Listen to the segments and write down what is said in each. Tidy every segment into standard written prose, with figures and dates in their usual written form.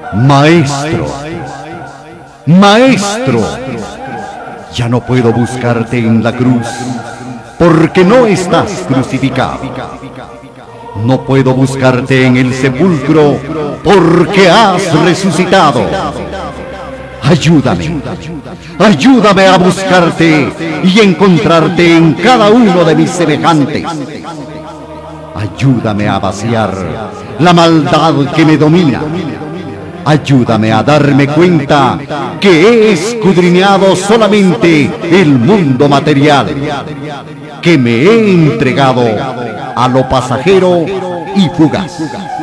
Maestro, Maestro, ya no puedo buscarte en la cruz, porque no estás crucificado. No puedo buscarte en el sepulcro, porque has resucitado. Ayúdame, ayúdame a buscarte y encontrarte en cada uno de mis semejantes. Ayúdame a vaciar la maldad que me domina. Ayúdame a darme cuenta que he escudriñado solamente el mundo material, que me he entregado a lo pasajero y fugaz.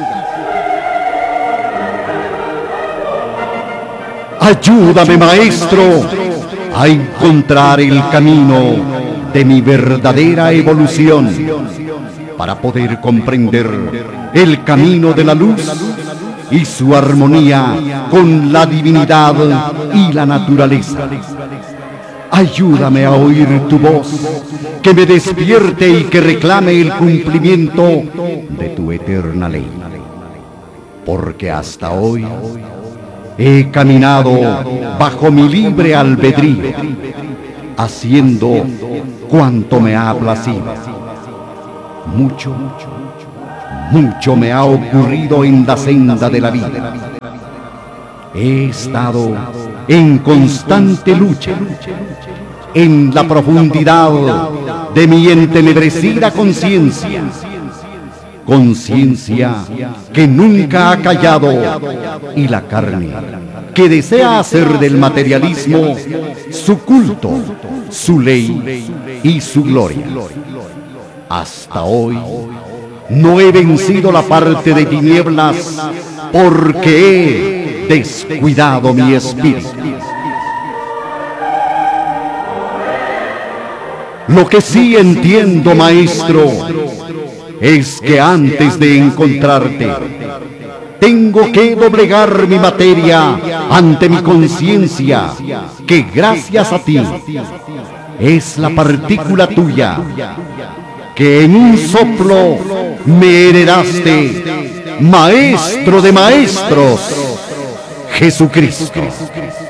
Ayúdame, Maestro, a encontrar el camino de mi verdadera evolución, para poder comprender el camino de la luz y su armonía con la divinidad y la naturaleza. Ayúdame a oír tu voz, que me despierte y que reclame el cumplimiento de tu eterna ley. Porque hasta hoy he caminado bajo mi libre albedrío, haciendo cuanto me ha placido. Mucho me ha ocurrido en la senda de la vida. He estado en constante lucha, en la profundidad de mi entenebrecida conciencia, conciencia que nunca ha callado, y la carne que desea hacer del materialismo su culto, su ley y su gloria. Hasta hoy no he vencido la parte de tinieblas, porque he descuidado mi espíritu. Lo que sí entiendo, Maestro, es que antes de encontrarte, tengo que doblegar mi materia ante mi conciencia, que gracias a ti es la partícula tuya, que en un soplo me heredaste, Maestro de maestros, Jesucristo.